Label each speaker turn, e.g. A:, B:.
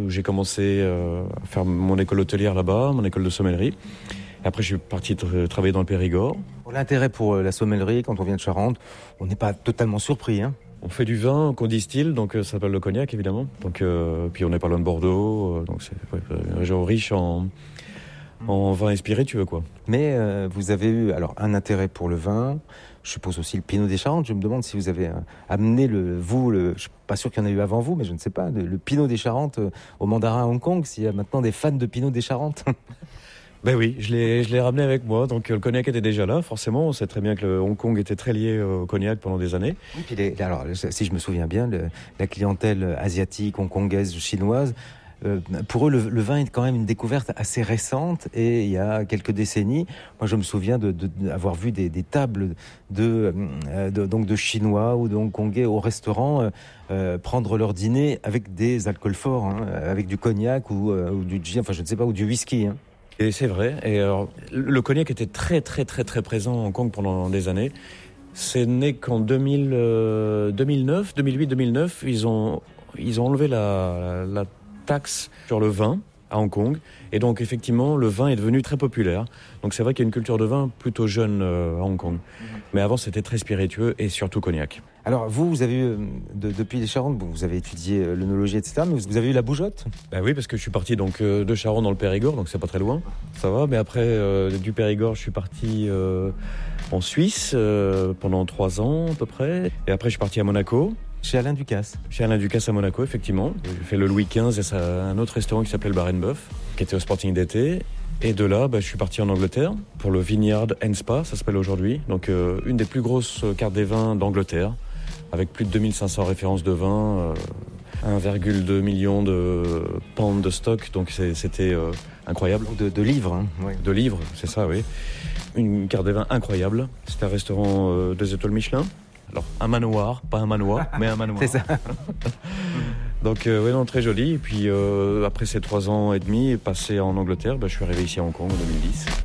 A: où j'ai commencé à faire mon école hôtelière là-bas, mon école de sommellerie. Et après, je suis parti travailler dans le Périgord.
B: L'intérêt pour la sommellerie, quand on vient de Charente, on n'est pas totalement surpris.
A: On fait du vin qu'on distille, donc ça s'appelle le cognac évidemment. Donc, puis on n'est pas loin de Bordeaux, donc c'est une région riche en vin et spiritueux, quoi.
B: Mais vous avez eu un intérêt pour le vin, je suppose aussi le Pinot des Charentes. Je me demande si vous avez amené je suis pas sûr qu'il y en ait eu avant vous, mais je ne sais pas, le Pinot des Charentes au mandarin à Hong Kong, s'il y a maintenant des fans de Pinot des Charentes.
A: Ben oui, je l'ai ramené avec moi, donc le cognac était déjà là, forcément. On sait très bien que le Hong Kong était très lié au cognac pendant des années.
B: Oui, puis si je me souviens bien, la clientèle asiatique, hongkongaise, chinoise, pour eux, le vin est quand même une découverte assez récente. Et il y a quelques décennies, moi je me souviens d'avoir vu des tables donc de Chinois ou de Hongkongais au restaurant prendre leur dîner avec des alcools forts, avec du cognac ou du gin, enfin je ne sais pas, ou du whisky.
A: Et c'est vrai. Et alors, le cognac était très très très très présent à Hong Kong pendant des années. C'est né qu'en 2009, 2008, 2009, ils ont enlevé la taxe sur le vin à Hong Kong. Et donc, effectivement, le vin est devenu très populaire. Donc, c'est vrai qu'il y a une culture de vin plutôt jeune à Hong Kong. Mais avant, c'était très spiritueux et surtout cognac.
B: Alors, vous avez eu, depuis les Charentes, vous avez étudié l'œnologie, etc., mais vous avez eu la bougeotte ?
A: Ben oui, parce que je suis parti donc, de Charentes dans le Périgord, donc c'est pas très loin. Ça va, mais après, du Périgord, je suis parti en Suisse pendant 3 ans à peu près. Et après, je suis parti à Monaco.
B: Chez Alain Ducasse.
A: Chez Alain Ducasse à Monaco, effectivement. J'ai fait le Louis XV et un autre restaurant qui s'appelait le Bar & Bœuf, qui était au Sporting d'été. Et de là, je suis parti en Angleterre pour le Vineyard & Spa, ça s'appelle aujourd'hui. Donc une des plus grosses cartes des vins d'Angleterre, avec plus de 2500 références de vin, 1,2 million de pounds de stock. Donc c'était incroyable.
B: De livres. Oui.
A: De livres, c'est ça, oui. Une carte des vins incroyable. C'était un restaurant 2 étoiles Michelin. Alors, un manoir, pas un manoir, mais un manoir.
B: C'est ça.
A: Donc, oui, non, très joli. Et puis, après ces 3 ans et demi passés en Angleterre, je suis arrivé ici à Hong Kong en 2010.